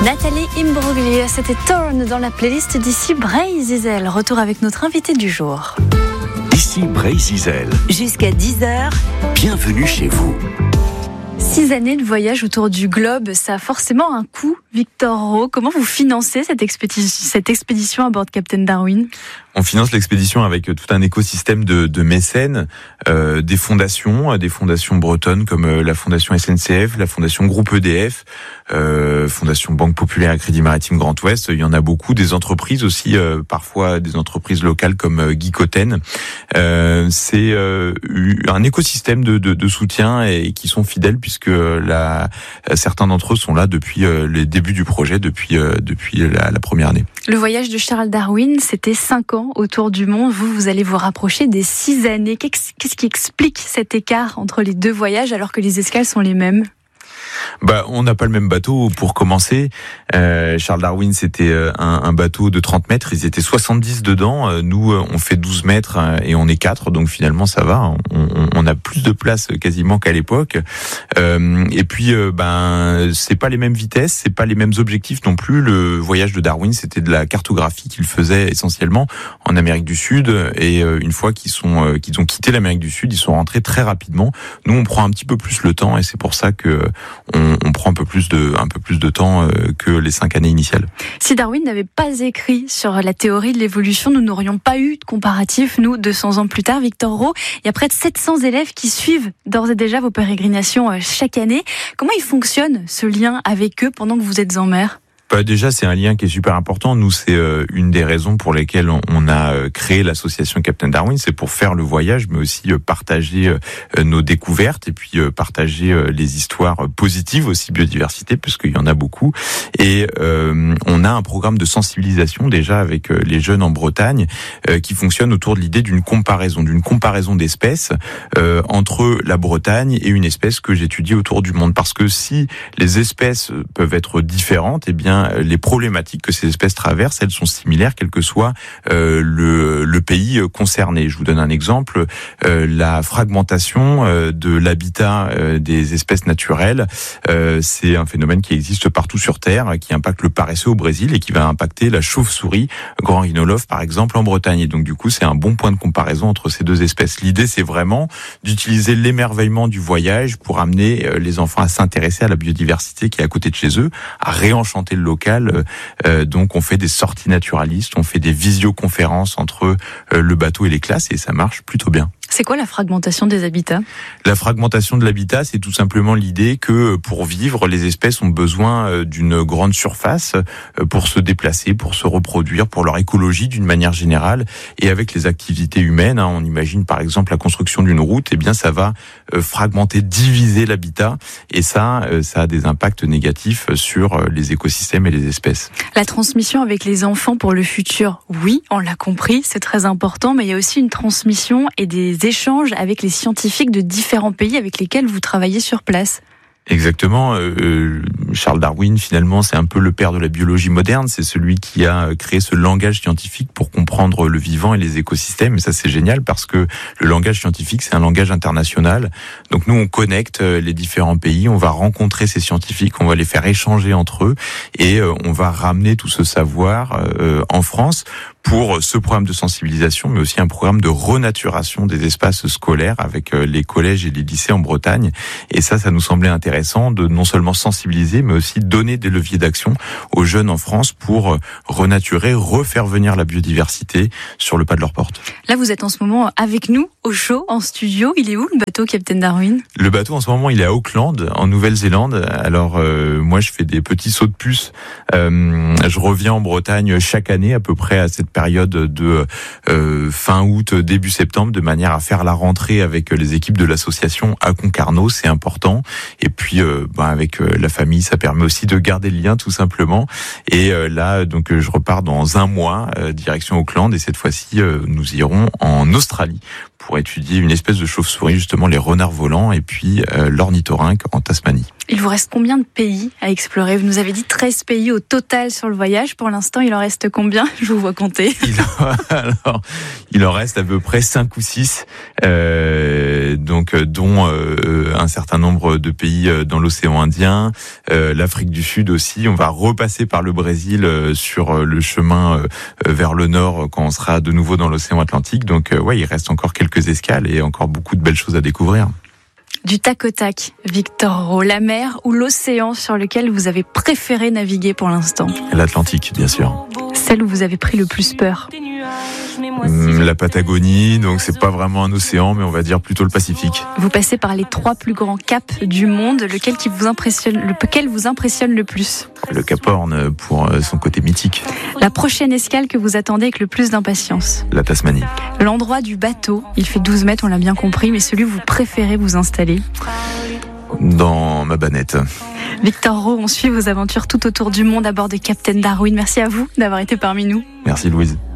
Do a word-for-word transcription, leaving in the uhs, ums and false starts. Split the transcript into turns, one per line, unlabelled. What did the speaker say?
Nathalie Imbruglia, c'était Torn dans la playlist d'ici Bray-Zizel. Retour avec notre invité du jour.
Ici Bray-Zizel.
Jusqu'à dix heures.
Bienvenue chez vous.
Six années de voyage autour du globe, ça a forcément un coût. Victor Rowe, comment vous financez cette expédition, cette expédition à bord de Captain Darwin ?
On finance l'expédition avec tout un écosystème de, de mécènes, euh, des fondations, des fondations bretonnes comme la Fondation S N C F, la Fondation Groupe E D F, euh, Fondation Banque Populaire et Crédit Maritime Grand Ouest. Il y en a beaucoup, des entreprises aussi, euh, parfois des entreprises locales comme euh, Guy Cotten. Euh, c'est euh, un écosystème de, de, de soutien et qui sont fidèles puisque la, certains d'entre eux sont là depuis euh, les débuts du projet, depuis euh, depuis la, la première année.
Le voyage de Charles Darwin, c'était cinq ans autour du monde. Vous, vous allez vous rapprocher des six années. Qu'est-ce qui explique cet écart entre les deux voyages alors que les escales sont les mêmes ?
Bah, on n'a pas le même bateau pour commencer. Euh, Charles Darwin, c'était un, un bateau de trente mètres. Ils étaient soixante-dix dedans. Nous, on fait douze mètres et on est quatre. Donc finalement, ça va. On, on a plus de place quasiment qu'à l'époque. Euh, et puis, euh, ben, c'est pas les mêmes vitesses, c'est pas les mêmes objectifs non plus. Le voyage de Darwin, c'était de la cartographie qu'il faisait essentiellement en Amérique du Sud. Et une fois qu'ils sont, qu'ils ont quitté l'Amérique du Sud, ils sont rentrés très rapidement. Nous, on prend un petit peu plus le temps et c'est pour ça que On, on prend un peu plus de, un peu plus de temps euh, que les cinq années initiales.
Si Darwin n'avait pas écrit sur la théorie de l'évolution, nous n'aurions pas eu de comparatif, nous, deux cents ans plus tard. Victor Rowe, il y a près de sept cents élèves qui suivent d'ores et déjà vos pérégrinations euh, chaque année. Comment il fonctionne, ce lien avec eux, pendant que vous êtes en mer ?
Bah déjà, c'est un lien qui est super important. Nous, c'est euh, une des raisons pour lesquelles on, on a euh, créé l'association Captain Darwin. C'est pour faire le voyage, mais aussi euh, partager euh, nos découvertes et puis euh, partager euh, les histoires positives aussi, biodiversité, parce qu'il y en a beaucoup. Et euh, on a un programme de sensibilisation déjà avec euh, les jeunes en Bretagne euh, qui fonctionne autour de l'idée d'une comparaison, d'une comparaison d'espèces euh, entre la Bretagne et une espèce que j'étudie autour du monde. Parce que si les espèces peuvent être différentes, eh bien les problématiques que ces espèces traversent, elles sont similaires, quel que soit euh, le, le pays concerné. Je vous donne un exemple, euh, la fragmentation euh, de l'habitat euh, des espèces naturelles, euh, c'est un phénomène qui existe partout sur Terre, qui impacte le paresseux au Brésil et qui va impacter la chauve-souris, grand rhinolophe par exemple, en Bretagne. Et donc du coup, c'est un bon point de comparaison entre ces deux espèces. L'idée, c'est vraiment d'utiliser l'émerveillement du voyage pour amener les enfants à s'intéresser à la biodiversité qui est à côté de chez eux, à réenchanter le local. Euh, donc on fait des sorties naturalistes, on fait des visioconférences entre euh, le bateau et les classes et ça marche plutôt bien.
C'est quoi la fragmentation des habitats ?
La fragmentation de l'habitat, c'est tout simplement l'idée que pour vivre, les espèces ont besoin d'une grande surface pour se déplacer, pour se reproduire, pour leur écologie d'une manière générale. Et avec les activités humaines, hein, on imagine par exemple la construction d'une route, eh bien ça va fragmenter, diviser l'habitat. Et ça, ça a des impacts négatifs sur les écosystèmes et les espèces.
La transmission avec les enfants pour le futur, oui, on l'a compris, c'est très important, mais il y a aussi une transmission et des échanges avec les scientifiques de différents pays avec lesquels vous travaillez sur place.
Exactement. Euh, Charles Darwin, finalement, c'est un peu le père de la biologie moderne. C'est celui qui a créé ce langage scientifique pour comprendre le vivant et les écosystèmes. Et ça, c'est génial parce que le langage scientifique, c'est un langage international. Donc nous, on connecte les différents pays, on va rencontrer ces scientifiques, on va les faire échanger entre eux et on va ramener tout ce savoir euh, en France pour ce programme de sensibilisation, mais aussi un programme de renaturation des espaces scolaires avec les collèges et les lycées en Bretagne. Et ça, ça nous semblait intéressant de non seulement sensibiliser, mais aussi donner des leviers d'action aux jeunes en France pour renaturer, refaire venir la biodiversité sur le pas de leur porte.
Là, vous êtes en ce moment avec nous, au show, en studio. Il est où le bateau, Captain Darwin ?
Le bateau, en ce moment, il est à Auckland, en Nouvelle-Zélande. Alors, euh, moi, je fais des petits sauts de puce. Euh, je reviens en Bretagne chaque année, à peu près à cette période de euh, fin août, début septembre, de manière à faire la rentrée avec les équipes de l'association à Concarneau, c'est important. Et puis, euh, ben, avec euh, la famille, ça permet aussi de garder le lien, tout simplement. Et euh, là, donc, je repars dans un mois, euh, direction Auckland, et cette fois-ci, euh, nous irons en Australie pour étudier une espèce de chauve-souris, justement les renards volants, et puis euh, l'ornithorynque en Tasmanie.
Il vous reste combien de pays à explorer? Vous nous avez dit treize pays au total sur le voyage. Pour l'instant, il en reste combien? Je vous vois compter.
Il en, alors, il en reste à peu près cinq ou six, euh, donc dont euh, un certain nombre de pays dans l'océan Indien, euh, l'Afrique du Sud aussi. On va repasser par le Brésil euh, sur le chemin euh, vers le nord quand on sera de nouveau dans l'océan Atlantique. Donc euh, ouais, il reste encore quelques escales et encore beaucoup de belles choses à découvrir.
Du tac au tac, Victor Rowe, la mer ou l'océan sur lequel vous avez préféré naviguer pour l'instant?
L'Atlantique, bien sûr.
Celle où vous avez pris le plus peur?
La Patagonie, donc c'est pas vraiment un océan, mais on va dire plutôt le Pacifique.
Vous passez par les trois plus grands caps du monde, lequel qui vous impressionne, lequel vous impressionne le plus?
Le Cap Horn pour son côté mythique.
La prochaine escale que vous attendez avec le plus d'impatience?
La Tasmanie.
L'endroit du bateau, il fait douze mètres, on l'a bien compris, mais celui où vous préférez vous installer?
Dans ma banette.
Victor Rowe, on suit vos aventures tout autour du monde à bord de Captain Darwin. Merci à vous d'avoir été parmi nous.
Merci Louise.